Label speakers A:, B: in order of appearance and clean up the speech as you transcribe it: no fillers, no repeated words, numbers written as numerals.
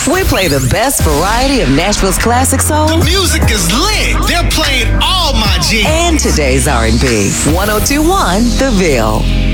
A: We play the best variety of Nashville's classic soul.
B: The music is lit. They're playing all my G's.
A: And today's R&B. 1021 The Ville.